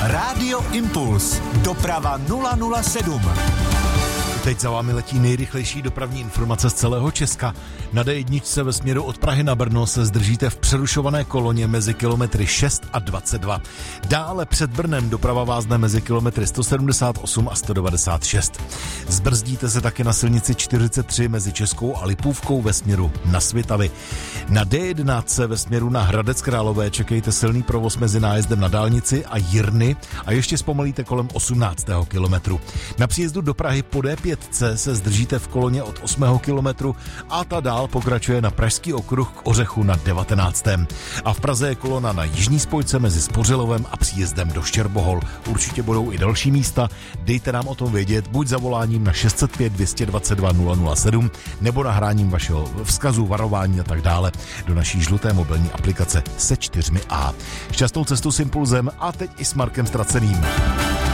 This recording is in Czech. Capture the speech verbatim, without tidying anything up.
Rádio Impuls. Doprava nula nula sedm. Teď za vámi letí nejrychlejší dopravní informace z celého Česka. Na dé jedna ve směru od Prahy na Brno se zdržíte v přerušované koloně mezi kilometry šest a dvacet dva. Dále před Brnem doprava vázne mezi kilometry sto sedmdesát osm a sto devadesát šest. Zbrzdíte se taky na silnici čtyřicet tři mezi Českou a Lipůvkou ve směru na Svitavy. Na dé jedna ve směru na Hradec Králové čekejte silný provoz mezi nájezdem na dálnici a Jirny a ještě zpomalíte kolem osmnáctého kilometru. Na příjezdu do Prahy po dé pět se zdržíte v koloně od osmého kilometru a ta dál pokračuje na Pražský okruh k Ořechu na devatenáctém. A v Praze je kolona na jižní spojce mezi Spořilovem a příjezdem do Štěrbohol. Určitě budou i další místa. Dejte nám o tom vědět buď zavoláním na šest set pět, dvě stě dvacet dva, nula nula sedm nebo nahráním vašeho vzkazu, varování a tak dále do naší žluté mobilní aplikace se čtyřmi A. Šťastnou cestu s Impulzem a teď i s Markem Straceným.